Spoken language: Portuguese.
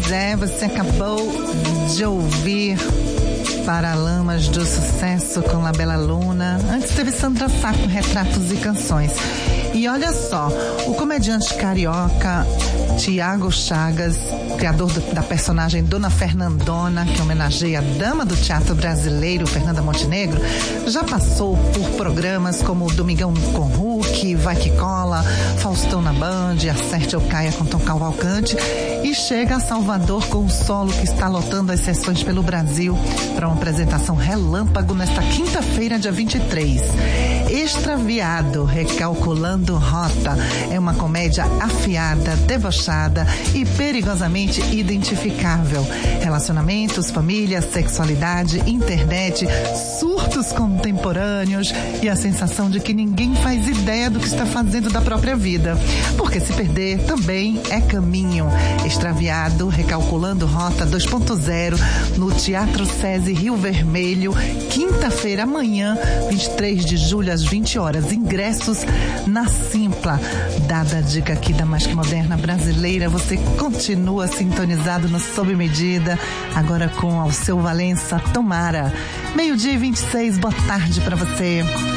Pois é, você acabou de ouvir Paralamas do Sucesso com La Bella Luna. Antes teve Sandra Sá com Retratos e Canções. E olha só, o comediante carioca Tiago Chagas, criador da personagem Dona Fernandona, que homenageia a dama do teatro brasileiro, Fernanda Montenegro, já passou por programas como Domingão com Hulk, Vai Que Cola, Faustão na Band, Acerte ou Caia com Tom Cavalcante, e chega a Salvador com um solo que está lotando as sessões pelo Brasil para uma apresentação relâmpago nesta quinta-feira, dia 23. Extraviado, Recalculando Rota, é uma comédia afiada, debochada e perigosamente identificável. Relacionamentos, família, sexualidade, internet, surtos contemporâneos e a sensação de que ninguém faz ideia do que está fazendo da própria vida. Porque se perder também é caminho. Extraviado, Recalculando Rota 2.0 no Teatro SESI Rio Vermelho, quinta-feira, amanhã, 23 de julho, às 20 horas. Ingressos na Simpla. Dada a dica aqui da Mais Que Moderna Brasileira, você continua sintonizado no Sob Medida, agora com Alceu Valença, Tomara. 12:26, boa tarde pra você.